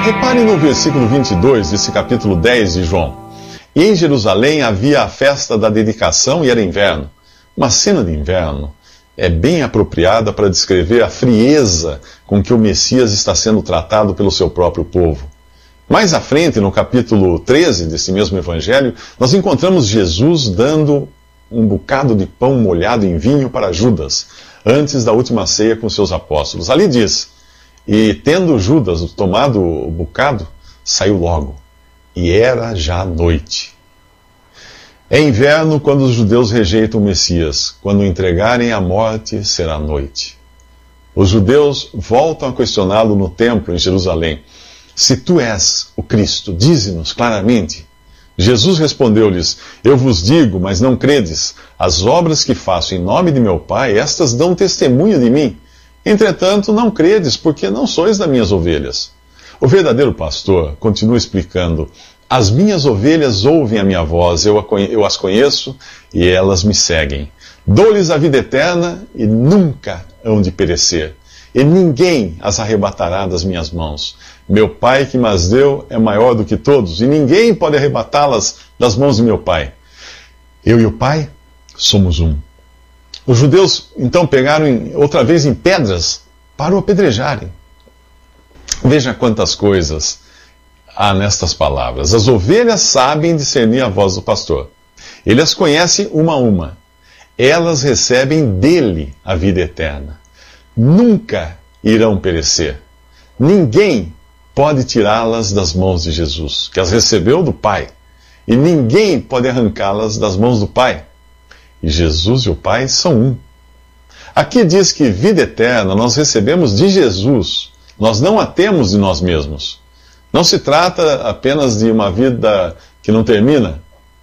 Repare no versículo 22 desse capítulo 10 de João. E em Jerusalém havia a festa da dedicação e era inverno. Uma cena de inverno é bem apropriada para descrever a frieza com que o Messias está sendo tratado pelo seu próprio povo. Mais à frente, no capítulo 13 desse mesmo evangelho, nós encontramos Jesus dando um bocado de pão molhado em vinho para Judas, antes da última ceia com seus apóstolos. Ali diz: e tendo Judas tomado o bocado, saiu logo, e era já noite. É inverno quando os judeus rejeitam o Messias. Quando o entregarem à morte, será noite. Os judeus voltam a questioná-lo no templo em Jerusalém. Se tu és o Cristo, dize-nos claramente. Jesus respondeu-lhes: eu vos digo, mas não credes. As obras que faço em nome de meu Pai, estas dão testemunho de mim. Entretanto, não credes, porque não sois das minhas ovelhas. O verdadeiro pastor continua explicando: as minhas ovelhas ouvem a minha voz, eu as conheço e elas me seguem. Dou-lhes a vida eterna e nunca hão de perecer, e ninguém as arrebatará das minhas mãos. Meu Pai que mas deu é maior do que todos, e ninguém pode arrebatá-las das mãos de meu Pai. Eu e o Pai somos um. Os judeus então pegaram outra vez em pedras para o apedrejarem. Veja quantas coisas há nestas palavras. As ovelhas sabem discernir a voz do pastor. Ele as conhece uma a uma. Elas recebem dele a vida eterna. Nunca irão perecer. Ninguém pode tirá-las das mãos de Jesus, que as recebeu do Pai. E ninguém pode arrancá-las das mãos do Pai. E Jesus e o Pai são um. Aqui diz que vida eterna nós recebemos de Jesus. Nós não a temos de nós mesmos. Não se trata apenas de uma vida que não termina.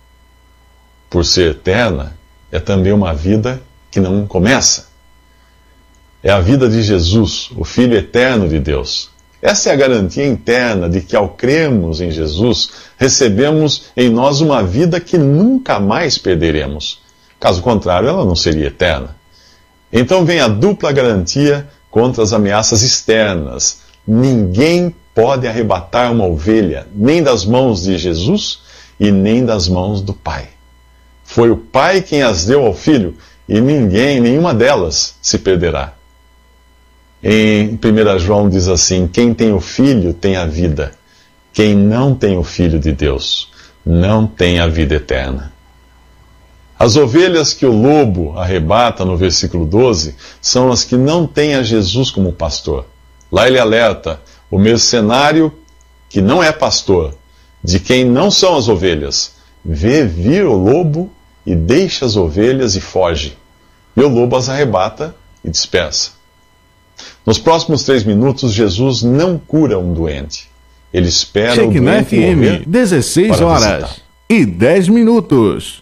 Por ser eterna, é também uma vida que não começa. É a vida de Jesus, o Filho eterno de Deus. Essa é a garantia interna de que, ao crermos em Jesus, recebemos em nós uma vida que nunca mais perderemos. Caso contrário, ela não seria eterna. Então vem a dupla garantia contra as ameaças externas. Ninguém pode arrebatar uma ovelha, nem das mãos de Jesus e nem das mãos do Pai. Foi o Pai quem as deu ao Filho, e nenhuma delas se perderá. Em 1 João diz assim: quem tem o Filho tem a vida. Quem não tem o Filho de Deus não tem a vida eterna. As ovelhas que o lobo arrebata no versículo 12 são as que não têm a Jesus como pastor. Lá ele alerta: o mercenário que não é pastor, de quem não são as ovelhas, vê vir o lobo e deixa as ovelhas e foge. E o lobo as arrebata e dispersa. Nos próximos 3 minutos, Jesus não cura um doente. Ele espera o doente morrer 16 para horas visitar. e 10 minutos.